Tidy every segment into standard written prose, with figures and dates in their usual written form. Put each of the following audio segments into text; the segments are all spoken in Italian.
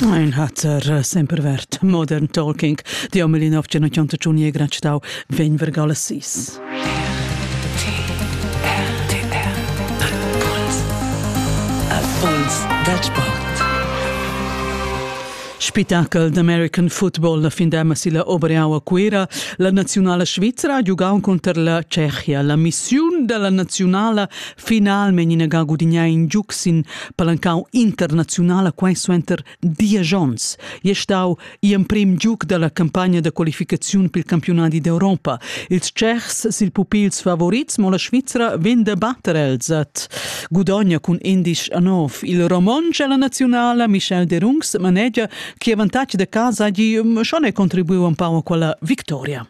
Ein hatzer sempervert Modern Talking di Omelinov 1981 gracstau ven vergala 6. Spettacolo d'American Football la findema si la Obereaua Quera, la nazionale svizzera ha giocato contro la Cechia. La missione della nazionale finalmente in a gudigna in giuxin palancau internazionale questo enter 10 anni. È stato il primo gioco della campagna di qualificazione per i campionati d'Europa. Ils Cechs sil pupils favorits, ma la Svizzera vende batterels at Gudogna con 11-9. Il romange la nazionale Michel Derungs maneggia che vantaggio da casa gli schon contribuiva un po' a quella vittoria.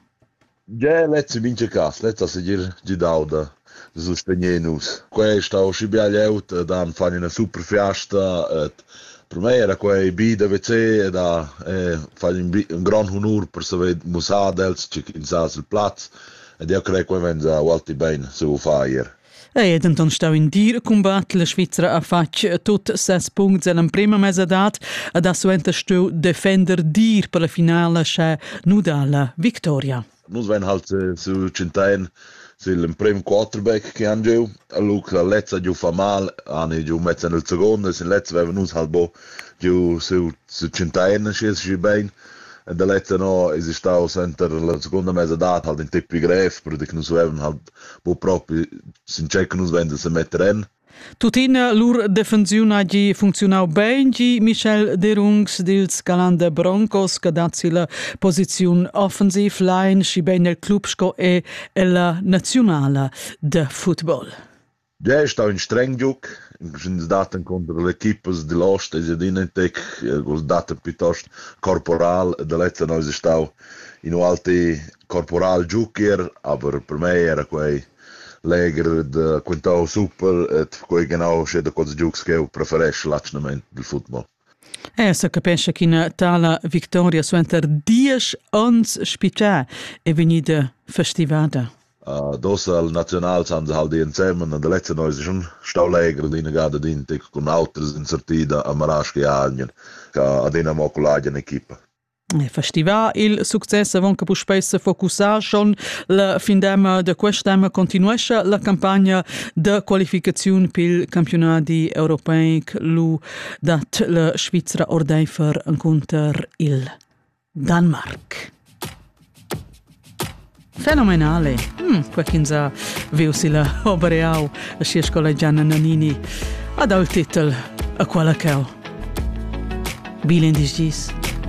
Ja, letzte vince cas, letzte seguir gidauda sus Spagnenos. Questa o scibiagliaut dan fanno una super fiasta. Per me era quei bida WC da fanno un gran honor per saver musadels in sasel Platz. Ed io credo che venga walti bene su fire. Ed enton stau in dir combat la Svizzera ha fatg tot 6 punts en prima mesadat ed ha suenter stau defender dir per la finale c'è nuda la vittoria. Nus ven halt su Cintain sul prim quarterback che han giù, la lezza giù fa mal, hanno giù mezzo nel secondo, sin lezza aveva nus halbo giù su Cintain schiesci bene. E da lezza no esistau center la seconda mesadat halt in tippi gref, perché nus avevano halt po proprio sin check nus vende se mettere in. Tutina lur defensione ha funzionau ben, Michel Derungs dils Galanda Broncos che dazzi la posizione offensive line si ben nel clubsco e la nazionale de football. Ja, è stato un streng gioco, in daten contro le equipes dell'Ost, e dinentek, daten piuttosto corporal, da lezza noi è stato in alti corporal giochier, aber per me era quei Leger de quintau super, et quei genau c'è da cosa giocs che io preferisco l'accenamento del football. Se capisce che in tale vittoria suenter 10 anni spiccià e venite festivata. Dos al National san halt die insieme und der letzte neu ist schon stauleger die negada dintek con autres insertida a Maraschi Alien ca adena moculaglia in equipa. Festival il successo avon che spesso focusar schon la findema de quest'anno continuesce la campagna de qualificazione per campionati europei lu dat la Svizzera ordeifer incontr il Danmark. Fenomenale. Quaquinza viu si la Obereau a scia scola Gianna Nannini ha dato il titolo a quella che ho. Bilen dis gis.